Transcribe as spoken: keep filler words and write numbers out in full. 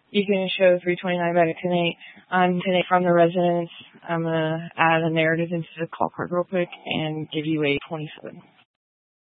You can show three twenty-nine Metakinate. I'm today from the residence. I'm going to add a narrative into the call card real quick and give you a twenty-seven.